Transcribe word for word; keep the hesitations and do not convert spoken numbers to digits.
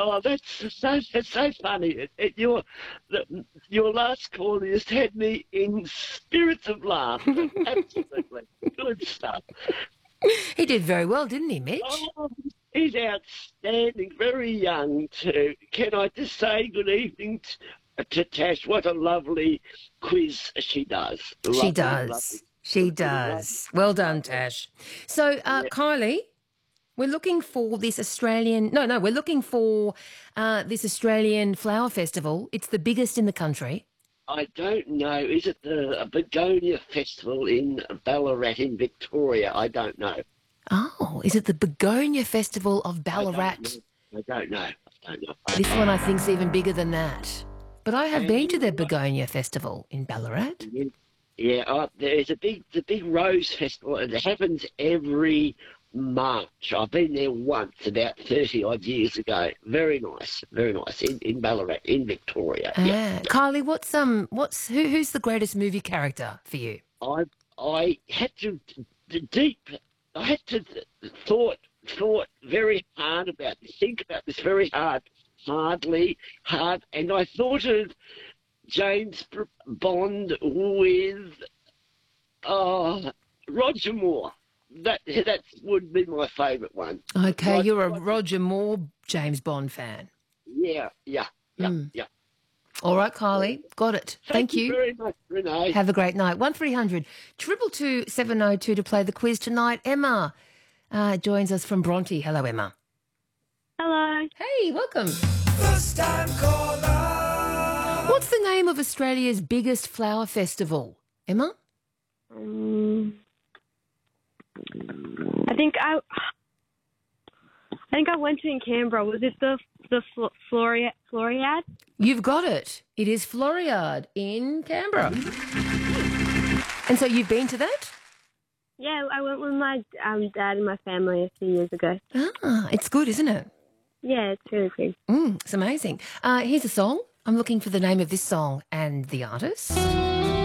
Oh, that's so that's so funny. It, it, your the, your last call just had me in spirits of laughter. Absolutely good stuff. He did very well, didn't he, Mitch? Oh, he's outstanding. Very young too. Can I just say good evening to, to Tash? What a lovely quiz she does. She Lovely, does. lovely. She does. Well done, Tash. So, uh, Yeah. Kylie, we're looking for this Australian... No, no, we're looking for uh, this Australian flower festival. It's the biggest in the country. I don't know. Is it the Begonia Festival in Ballarat in Victoria? I don't know. Oh, is it the Begonia Festival of I Ballarat? don't know. I don't know. I don't know. This one I think's even bigger than that. But I have And been to the you know, Begonia Festival in Ballarat. yeah, oh, there's a big, the big Rose Festival, and it happens every March. I've been there once, about thirty odd years ago. Very nice, very nice in, in Ballarat, in Victoria. Ah, Yeah, Kylie, what's um, what's who, who's the greatest movie character for you? I, I had to d- deep, I had to thought, thought very hard about this, think about this very hard, hardly, hard, and I thought of James Bond with uh, Roger Moore. That that would be my favourite one. Okay, Rod- you're a Roger- Roger Moore James Bond fan. Yeah, yeah, yeah, Mm. yeah. All right, Kylie, got it. Thank, you. very much, Renee. Have a great night. One three hundred triple two seven oh two to play the quiz tonight. Emma uh, joins us from Bronte. Hello, Emma. Hello. Hey, welcome. First time caller. What's the name of Australia's biggest flower festival? Emma? Um, I think I, I think I went to in Canberra. Was it the the Fl- Floriad? Floriad? You've got it. It is Floriade in Canberra. And so you've been to that? Yeah, I went with my um, dad and my family a few years ago. Ah, it's good, isn't it? Yeah, it's really good. Mm, it's amazing. Uh, here's a song. I'm looking for the name of this song and the artist.